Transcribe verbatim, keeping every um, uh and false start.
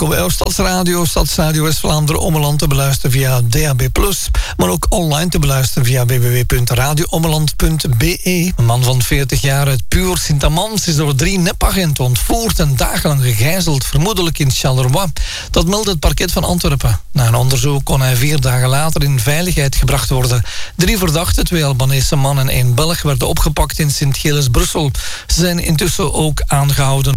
ook op jouw Stadsradio, Stadsradio West-Vlaanderen Ommeland te beluisteren via D A B plus, maar ook online te beluisteren via w w w punt radio ommeland punt b e. Een man van veertig jaar uit Puur Sint-Amans is door drie nepagenten ontvoerd en dagenlang gegijzeld, vermoedelijk in Charleroi. Dat meldt het parket van Antwerpen. Na een onderzoek kon hij vier dagen later in veiligheid gebracht worden. Drie verdachten, twee Albanese mannen en één Belg, werden opgepakt in Sint-Gilles, Brussel. Ze zijn intussen ook aangehouden